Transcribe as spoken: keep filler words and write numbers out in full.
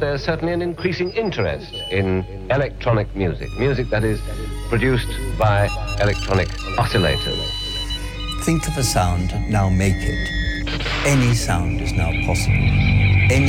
there's certainly an increasing interest in electronic music, music that is produced by electronic oscillators. Think of a sound, now make it. Any sound is now possible. Any